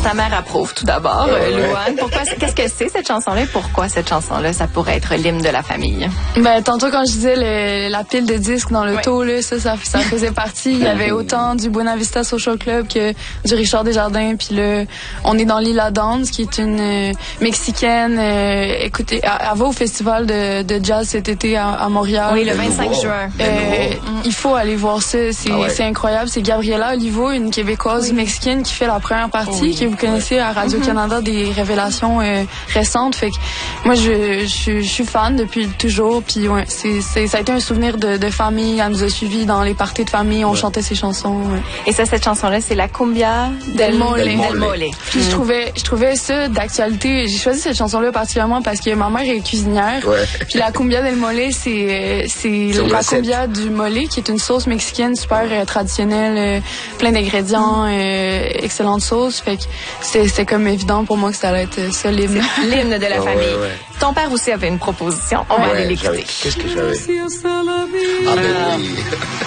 ta mère approuve tout d'abord, Louane. Qu'est-ce que c'est cette chanson-là? Pourquoi cette chanson-là, ça pourrait être l'hymne de la famille? Ben, tantôt, quand je disais la pile de disques dans l'auto, là, ça faisait partie. Il y avait autant du Buena Vista Social Club que du Richard Desjardins. Puis là, on est dans Lila Dance, qui est une Mexicaine. Écoutez, elle va au festival de jazz cet été à Montréal. Oui, le 25 juin. Il faut aller voir ça. C'est incroyable. C'est Gabriela Olivo, une Québécoise mexicaine qui fait la première partie, que vous connaissez à Radio-Canada, des révélations récentes. Fait que moi, je suis fan depuis toujours. Puis ouais, ça a été un souvenir de famille. Elle nous a suivis dans les parties de famille. On chantait ses chansons. Ouais. Et ça, cette chanson-là, c'est la Cumbia del Mole. Puis je trouvais ça d'actualité. J'ai choisi cette chanson-là particulièrement parce que ma mère est cuisinière. Puis la Cumbia del Mole, c'est la cumbia du mole, qui est une sauce mexicaine super traditionnelle, plein d'ingrédients, excellente sauce. Fait que c'est comme évident pour moi que ça allait être ça, l'hymne. L'hymne de la famille. Ton père aussi avait une proposition. On va aller l'écouter. Qu'est-ce que j'avais? Ah, ben oui.